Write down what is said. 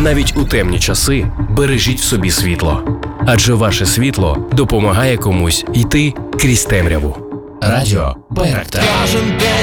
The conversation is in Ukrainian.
Навіть у темні часи бережіть в собі світло. Адже ваше світло допомагає комусь йти крізь темряву. Радіо Байрактар. Кожен день